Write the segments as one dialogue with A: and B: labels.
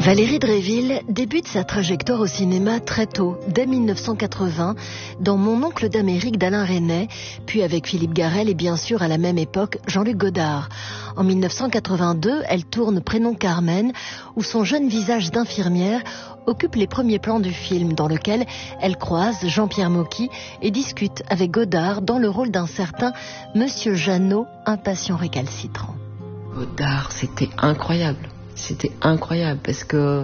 A: Valérie Dréville débute sa trajectoire au cinéma très tôt, dès 1980, dans Mon oncle d'Amérique d'Alain Resnais, puis avec Philippe Garrel et bien sûr à la même époque Jean-Luc Godard. En 1982, elle tourne Prénom Carmen, où son jeune visage d'infirmière occupe les premiers plans du film, dans lequel elle croise Jean-Pierre Mocky et discute avec Godard dans le rôle d'un certain Monsieur Jeannot, impatient récalcitrant.
B: Godard, c'était incroyable. C'était incroyable parce que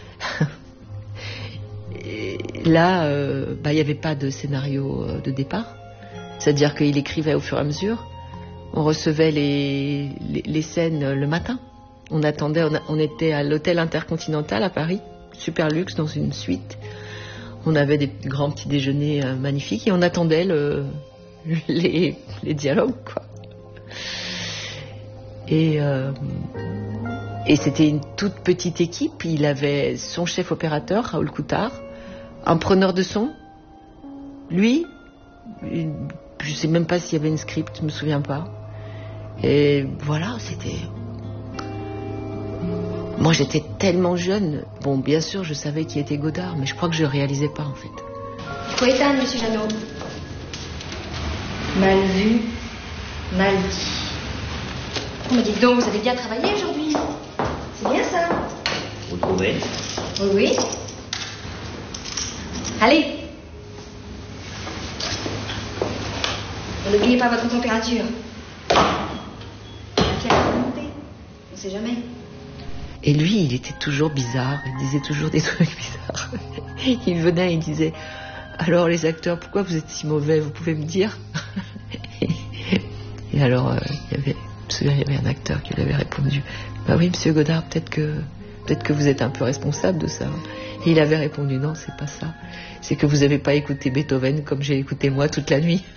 B: là, il n'y avait pas de scénario de départ. C'est-à-dire qu'il écrivait au fur et à mesure. On recevait les scènes le matin. On attendait, on était à l'hôtel Intercontinental à Paris, super luxe, dans une suite. On avait des grands petits déjeuners magnifiques et on attendait les dialogues, quoi. Et c'était une toute petite équipe. Il avait son chef opérateur, Raoul Coutard, un preneur de son, lui, je sais même pas s'il y avait une script, je me souviens pas. Et voilà, c'était... Moi, j'étais tellement jeune. Bon, bien sûr, je savais qui était Godard, mais je crois que je le réalisais pas, en fait.
C: Il faut éteindre, monsieur Jeannot. Mal vu, mal dit. Mais dites donc, vous avez bien travaillé aujourd'hui. C'est bien ça.
D: Vous trouvez?
C: Oui, oui. Allez. N'oubliez pas votre température. La fièvre va monter. On ne sait jamais.
B: Et lui, il était toujours bizarre. Il disait toujours des trucs bizarres. Il venait et il disait: alors les acteurs, pourquoi vous êtes si mauvais? Vous pouvez me dire? Et alors, il y avait un acteur qui lui avait répondu: bah oui, monsieur Godard, peut-être que vous êtes un peu responsable de ça. Et il avait répondu: non, c'est pas ça. C'est que vous n'avez pas écouté Beethoven comme j'ai écouté moi toute la nuit.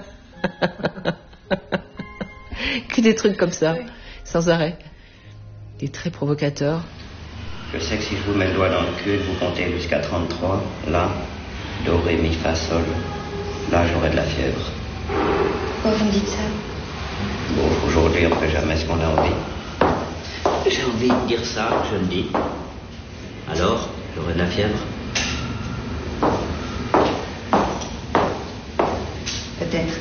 B: Que des trucs comme ça, oui. Sans arrêt. Des très provocateurs.
D: Je sais que si je vous mets le doigt dans le cul, vous comptez jusqu'à 33, là, do, ré, mi, fa, sol, là, j'aurai de la fièvre.
C: Pourquoi vous me dites ça?
D: Bon, aujourd'hui, on ne fait jamais ce qu'on a envie.
E: J'ai envie de dire ça, je le dis. Alors, j'aurai de la fièvre?
C: Peut-être.